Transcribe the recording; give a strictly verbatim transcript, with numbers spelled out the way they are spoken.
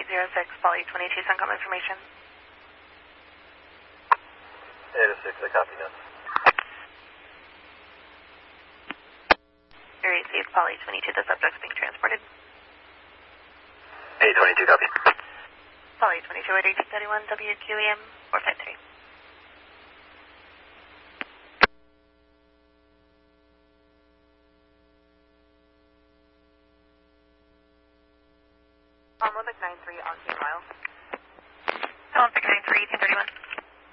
eight zero six, Poly twenty-two, Suncom information. eight oh six, I copy now. Air eight eight, Poly twenty-two, the subject's being transported. eight twenty-two, copy. Poly twenty-two at eighteen thirty-one, W Q E M four five three. Olympic nine three, on two miles. Olympic nine three, eighteen thirty-one.